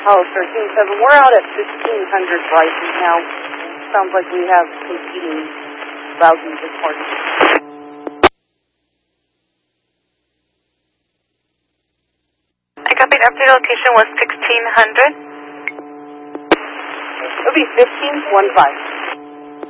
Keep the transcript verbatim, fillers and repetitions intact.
Oh, thirteen seven. We're out at fifteen hundred Bryson now. Sounds like we have competing routings this morning. I copied. Update location was sixteen hundred. It'll be fifteen one five.